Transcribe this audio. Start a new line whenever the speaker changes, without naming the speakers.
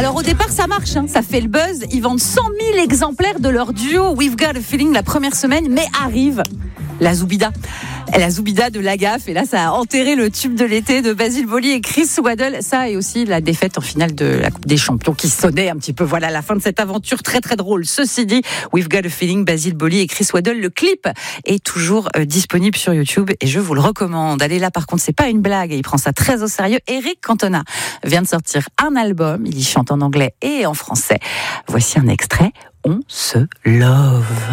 Alors au départ ça marche, ça fait le buzz, ils vendent 100 000 exemplaires de leur duo We've Got a Feeling la première semaine, mais arrive la Zoubida de Lagaffe, et là ça a enterré le tube de l'été de Basile Boli et Chris Waddle. Ça et aussi la défaite en finale de la Coupe des Champions qui sonnait un petit peu, voilà la fin de cette aventure très très drôle. Ceci dit, We've Got a Feeling, Basile Boli et Chris Waddle, le clip est toujours disponible sur YouTube et je vous le recommande. Allez, là par contre c'est pas une blague et il prend ça très au sérieux. Eric Cantona vient de sortir un album, il y chante en anglais et en français. Voici un extrait, On se love.